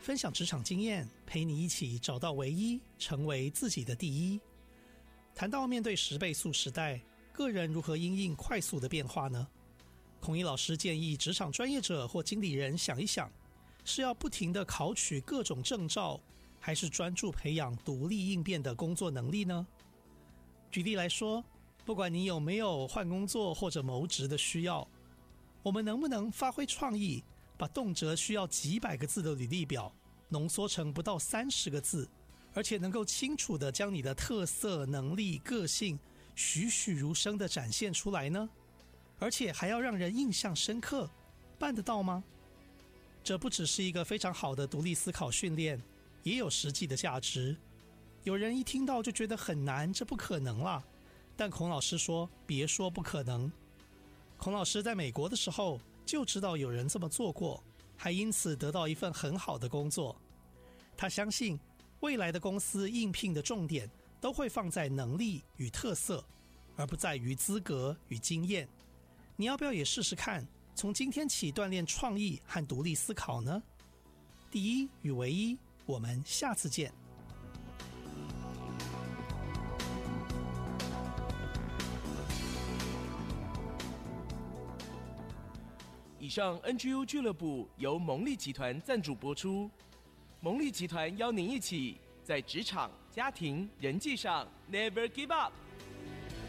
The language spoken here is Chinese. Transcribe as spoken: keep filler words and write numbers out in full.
分享职场经验，陪你一起找到唯一，成为自己的第一。谈到面对十倍速时代，个人如何因应快速的变化呢？孔毅老师建议职场专业者或经理人想一想，是要不停地考取各种证照，还是专注培养独立应变的工作能力呢？举例来说，不管你有没有换工作或者谋职的需要，我们能不能发挥创意，把动辄需要几百个字的履历表浓缩成不到三十个字，而且能够清楚地将你的特色、能力、个性栩栩如生地展现出来呢？而且还要让人印象深刻，办得到吗？这不只是一个非常好的独立思考训练，也有实际的价值。有人一听到就觉得很难，这不可能啦。但孔老师说，别说不可能。孔老师在美国的时候就知道有人这么做过，还因此得到一份很好的工作。他相信未来的公司应聘的重点都会放在能力与特色，而不在于资格与经验。你要不要也试试看，从今天起锻炼创意和独立思考呢？第一与唯一，我们下次见。 以上 N G U 俱乐部由蒙利集团赞助播出。蒙利集团邀您一起在职场、家庭、人际上 Never give up。